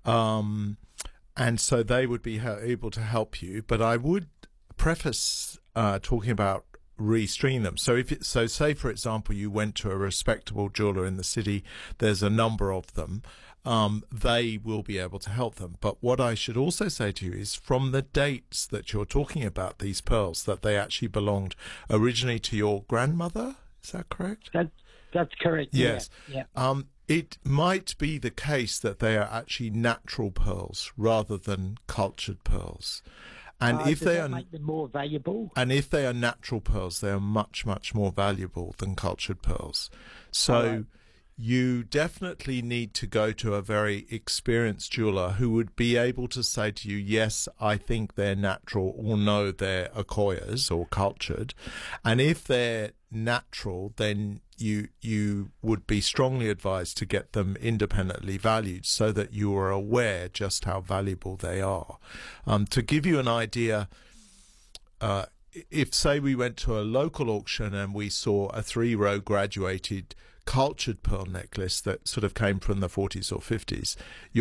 And so they would be able to help you. But I would preface talking about restringing them. So say for example you went to a respectable jeweler in the city, there's a number of them, they will be able to help them. But what I should also say to you is, from the dates that you're talking about these pearls, that they actually belonged originally to your grandmother. Is that correct? That's correct. Yes. Yeah. It might be the case that they are actually natural pearls rather than cultured pearls. And if they make them more valuable? And if they are natural pearls, they are much, much more valuable than cultured pearls. So you definitely need to go to a very experienced jeweler who would be able to say to you, yes, I think they're natural, or no, they're Akoyas or cultured. And if they're natural, then you would be strongly advised to get them independently valued so that you are aware just how valuable they are. To give you an idea, if, say, we went to a local auction and we saw a 3-row graduated cultured pearl necklace that sort of came from the 40s or 50s,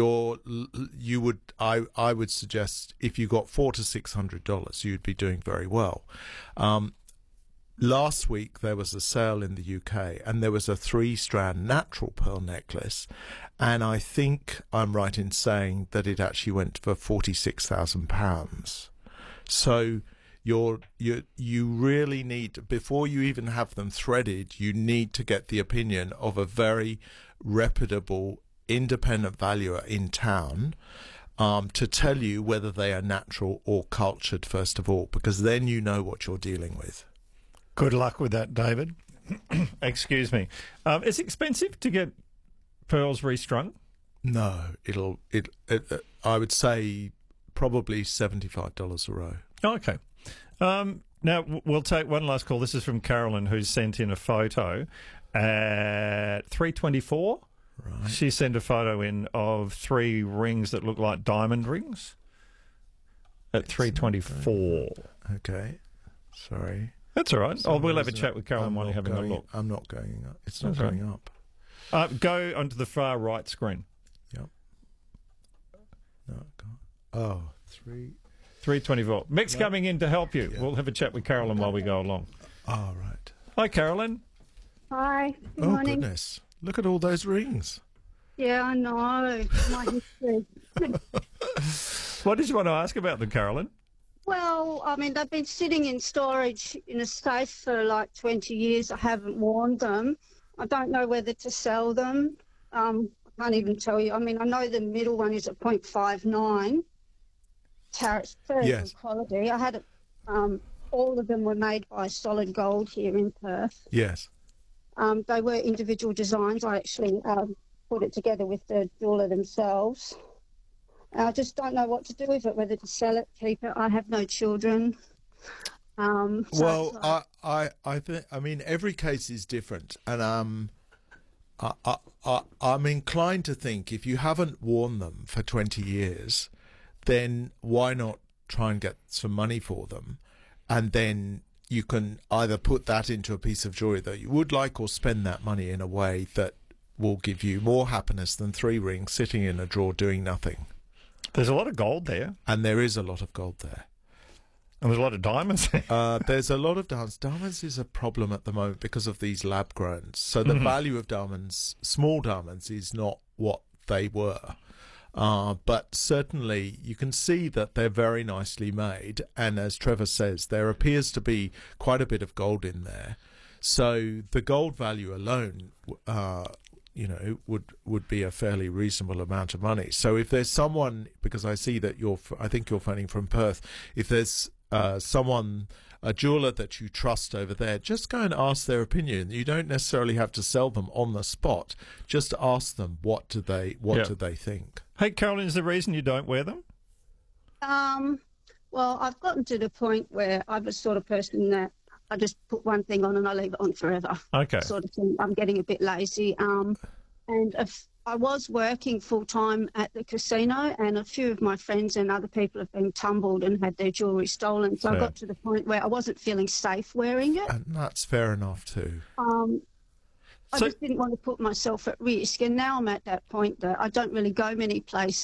I would suggest if you got $400 to $600, you'd be doing very well. Last week there was a sale in the UK and there was a 3-strand natural pearl necklace, and I think I'm right in saying that it actually went for £46,000. So you really need, before you even have them threaded, you need to get the opinion of a very reputable independent valuer in town to tell you whether they are natural or cultured first of all, because then you know what you're dealing with. Good luck with that, David. Excuse me. Is it expensive to get pearls restrung? No, I would say probably $75 a row. Oh, okay. Now, we'll take one last call. This is from Carolyn, who's sent in a photo at 3:24. Right. She sent a photo in of 3 rings that look like diamond rings at 3:24. Okay. Sorry. That's all right. We'll have a chat with Carolyn while you're having a look. I'm not going up. It's not going up. Go onto the far right screen. Yep. No, it can't. Oh, 3:24. Mick's coming in to help you. Yeah. We'll have a chat with Carolyn while we go along. Oh, right. Hi, Carolyn. Hi. Good morning. Goodness. Look at all those rings. Yeah, I know. My history. What did you want to ask about them, Carolyn? Well, I mean, they've been sitting in storage in a safe for like 20 years. I haven't worn them. I don't know whether to sell them. I can't even tell you. I mean, I know the middle one is at 0.59 carats, very good quality. I had it, all of them were made by Solid Gold here in Perth. Yes. They were individual designs. I actually put it together with the jeweller themselves. I just don't know what to do with it, whether to sell it, keep it. I have no children. Well, I think, I mean, every case is different, and I'm inclined to think if you haven't worn them for 20 years, then why not try and get some money for them, and then you can either put that into a piece of jewellery that you would like, or spend that money in a way that will give you more happiness than 3 rings sitting in a drawer doing nothing. There's a lot of gold there. And there is a lot of gold there. And there's a lot of diamonds there. There's a lot of diamonds. Diamonds is a problem at the moment because of these lab growns. So the value of diamonds, small diamonds, is not what they were. But certainly you can see that they're very nicely made. And as Trevor says, there appears to be quite a bit of gold in there. So the gold value alone, would be a fairly reasonable amount of money. So if there's someone, because I see that I think you're phoning from Perth, if there's someone, a jeweller that you trust over there, just go and ask their opinion. You don't necessarily have to sell them on the spot. Just ask them what do they think. Hey, Carolyn, is the reason you don't wear them? Well, I've gotten to the point where I'm the sort of person that I just put one thing on and I leave it on forever. Okay. Sort of thing. I'm getting a bit lazy. And if I was working full-time at the casino, and a few of my friends and other people have been tumbled and had their jewellery stolen. So I got to the point where I wasn't feeling safe wearing it. And that's fair enough too. I just didn't want to put myself at risk. And now I'm at that point that I don't really go many places.